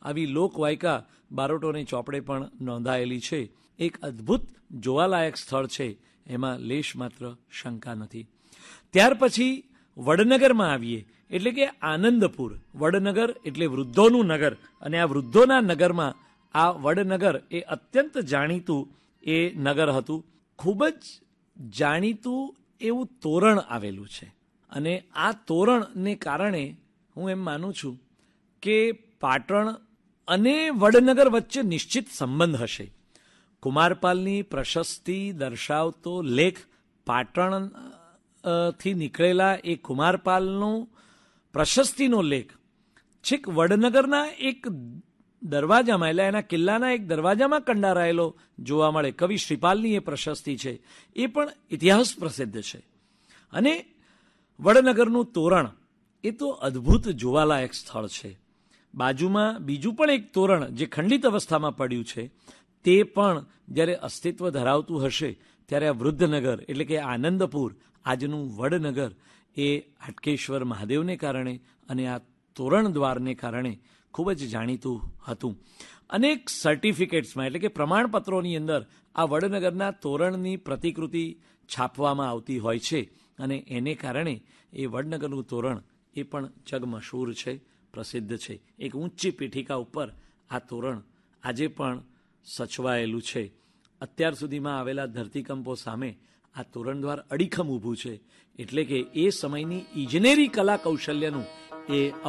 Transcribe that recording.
આવી લોકવાયકા બારોટોની ચોપડે પણ નોંધાયેલી છે. એક અદ્ભુત જોવાલાયક સ્થળ છે, એમાં લેશ માત્ર શંકા નથી. ત્યાર પછી વડનગરમાં આવીએ, એટલે કે આનંદપુર. વડનગર એટલે વૃદ્ધોનું નગર, અને આ વૃદ્ધોના નગરમાં આ વડનગર એ અત્યંત જાણીતું એ નગર હતું. ખૂબ જ જાણીતું એવું તોરણ આવેલું છે, અને આ તોરણને કારણે હું એમ માનું છું કે પાટણ અને વડનગર વચ્ચે નિશ્ચિત સંબંધ હશે. કુમારપાલની પ્રશસ્તિ દર્શાવતો લેખ, પાટણ થી નીકળેલા એ કુમારપાલનો પ્રશસ્તિનો લેખ છેક વડનગરના એક દરવાજામાં, એટલે એના કિલ્લાના એક દરવાજામાં કંડારાયેલો જોવા મળે. કવિ શ્રીપાલની એ પ્રશસ્તિ છે, એ પણ ઇતિહાસ પ્રસિદ્ધ છે. અને વડનગરનું તોરણ એ તો અદ્ભુત જોવાલાયક સ્થળ છે. બાજુમાં બીજું પણ એક તોરણ જે ખંડિત અવસ્થામાં પડ્યું છે, તે પણ જ્યારે અસ્તિત્વ ધરાવતું હશે ત્યારે આ વૃદ્ધનગર એટલે કે આનંદપુર, આજનું વડનગર, એ હાટકેશ્વર મહાદેવને કારણે અને આ તોરણ દ્વારને કારણે ખૂબ જ જાણીતું હતું. અનેક સર્ટિફિકેટ્સમાં, એટલે કે પ્રમાણપત્રોની અંદર આ વડનગરના તોરણની પ્રતિકૃતિ છાપવામાં આવતી હોય છે, અને એને કારણે એ વડનગરનું તોરણ એ પણ જગમશહૂર છે, પ્રસિદ્ધ છે. એક ઊંચી પીઠિકા ઉપર આ તોરણ આજે પણ સચવાયેલું છે. અત્યાર સુધીમાં આવેલા ધરતીકંપો સામે આ તોરણ દ્વાર અડીખમ ઊભું છે, એટલે કે એ સમયની ઇજનેરી કલા કૌશલ્યનું એ